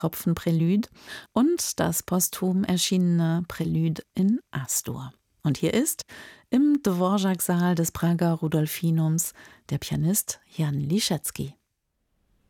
Tropfen-Prälude und das posthum erschienene Prälude in As-Dur. Und hier ist im Dvorak-Saal des Prager Rudolfinums der Pianist Jan Liszewski.